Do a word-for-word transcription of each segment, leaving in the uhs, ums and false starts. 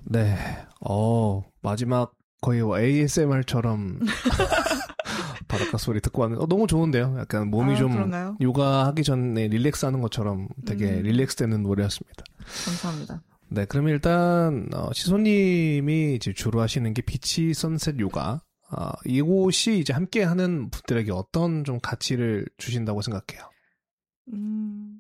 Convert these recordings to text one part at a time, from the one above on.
네. 어, 마지막 거의 에이에스엠알처럼 바닷가 소리 듣고 왔는데 어, 너무 좋은데요. 약간 몸이 아, 좀 그런가요? 요가 하기 전에 릴렉스 하는 것처럼 되게 음. 릴렉스 되는 노래였습니다. 감사합니다. 네, 그러면 일단 어, 시소님이 이제 주로 하시는 게 비치 선셋 요가. 어, 이곳이 이제 함께 하는 분들에게 어떤 좀 가치를 주신다고 생각해요? 음,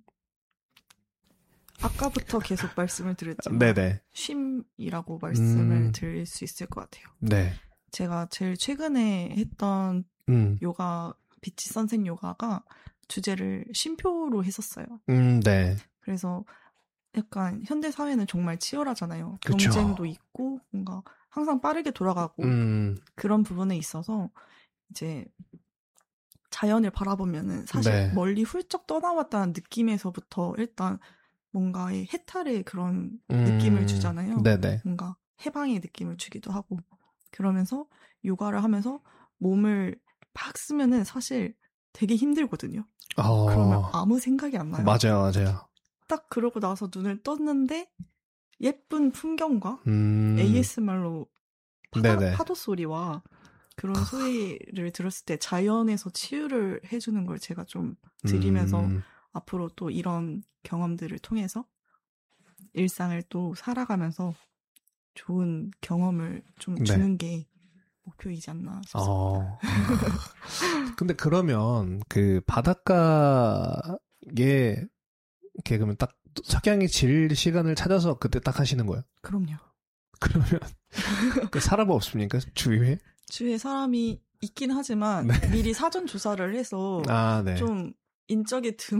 아까부터 계속 말씀을 드렸지만 네네. 쉼이라고 말씀을 음. 드릴 수 있을 것 같아요. 네. 제가 제일 최근에 했던 음. 요가, 비치 선셋 요가가 주제를 쉼표로 했었어요. 음, 네. 그래서 약간 현대 사회는 정말 치열하잖아요. 그쵸. 경쟁도 있고 뭔가 항상 빠르게 돌아가고 음. 그런 부분에 있어서 이제 자연을 바라보면은 사실 네. 멀리 훌쩍 떠나왔다는 느낌에서부터 일단 뭔가의 해탈의 그런 음. 느낌을 주잖아요. 네네. 뭔가 해방의 느낌을 주기도 하고 그러면서 요가를 하면서 몸을 막 쓰면은 사실 되게 힘들거든요. 어. 그러면 아무 생각이 안 나요. 맞아요, 맞아요. 딱 그러고 나서 눈을 떴는데 예쁜 풍경과 음. 에이에스엠알로 파다, 네네. 파도 소리와 그런 소리를 들었을 때 자연에서 치유를 해주는 걸 제가 좀 드리면서 음. 앞으로 또 이런 경험들을 통해서 일상을 또 살아가면서 좋은 경험을 좀 네. 주는 게 목표이지 않나 싶습니다. 어. 근데 그러면 그 바닷가에 이렇게 그러면 딱 석양이 질 시간을 찾아서 그때 딱 하시는 거예요? 그럼요. 그러면 그 사람 없습니까? 주위에? 주위에 사람이 있긴 하지만 네. 미리 사전 조사를 해서 아, 네. 좀 인적이 드문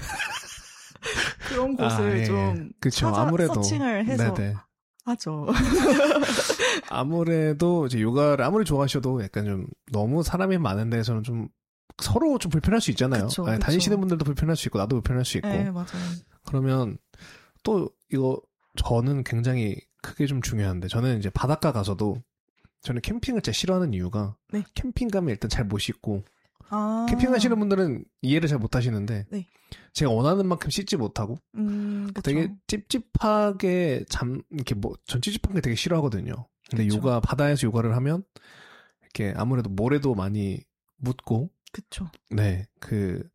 그런 곳을 아, 예. 좀 그쵸. 찾아 아무래도. 서칭을 해서 네네. 하죠. 아무래도 이제 요가를 아무리 좋아하셔도 약간 좀 너무 사람이 많은 데서는 좀 서로 좀 불편할 수 있잖아요. 그쵸, 아니, 그쵸. 다니시는 분들도 불편할 수 있고 나도 불편할 수 있고. 네, 맞아요. 그러면 또 이거 저는 굉장히 그게 좀 중요한데 저는 이제 바닷가 가서도 저는 캠핑을 진짜 싫어하는 이유가 네. 캠핑 가면 일단 잘 못 씻고 아. 캠핑하시는 분들은 이해를 잘 못 하시는데 네. 제가 원하는 만큼 씻지 못하고 음, 그쵸. 되게 찝찝하게 잠 이렇게 뭐 전 찝찝한 게 되게 싫어하거든요. 근데 그쵸. 요가 바다에서 요가를 하면 이렇게 아무래도 모래도 많이 묻고 그쵸. 네, 그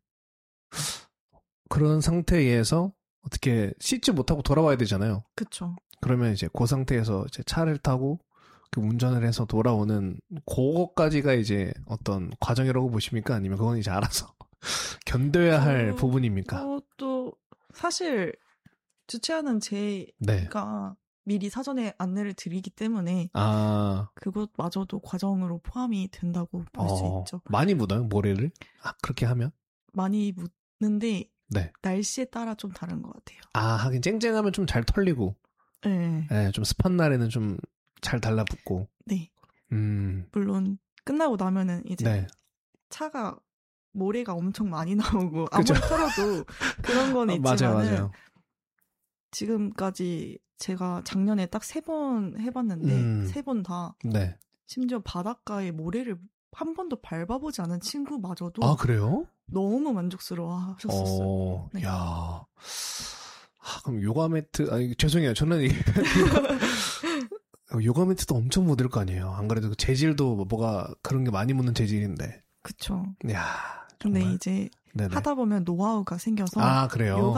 그런 상태에서 어떻게 씻지 못하고 돌아와야 되잖아요. 그쵸. 그러면 이제 그 상태에서 이제 차를 타고 그 운전을 해서 돌아오는 그거까지가 이제 어떤 과정이라고 보십니까? 아니면 그건 이제 알아서 견뎌야 할 어, 부분입니까? 그것도 사실 주최하는 제가 네. 미리 사전에 안내를 드리기 때문에 아, 그것마저도 과정으로 포함이 된다고 볼 수 어, 있죠. 많이 묻어요, 모래를? 아, 그렇게 하면? 많이 묻는데 네. 날씨에 따라 좀 다른 것 같아요. 아, 하긴 쨍쨍하면 좀 잘 털리고, 네. 예, 좀 습한 날에는 좀 잘 달라붙고, 네. 음, 물론 끝나고 나면은 이제 네. 차가 모래가 엄청 많이 나오고 그죠. 아무리 털어도 그런 건 어, 있지만은 맞아요, 맞아요. 지금까지 제가 작년에 딱 세 번 해봤는데 음. 세 번 다 네. 심지어 바닷가에 모래를 한 번도 밟아보지 않은 친구마저도 아, 그래요? 너무 만족스러워 하셨었어요. 어, 네. 야. 아, 그럼 요가 매트, 아니, 죄송해요. 저는 이 요가 매트도 엄청 묻을 거 아니에요. 안 그래도 그 재질도 뭐 뭐가 그런 게 많이 묻는 재질인데. 그쵸. 야. 근데 정말. 이제 네네. 하다 보면 노하우가 생겨서 아, 그래요? 요가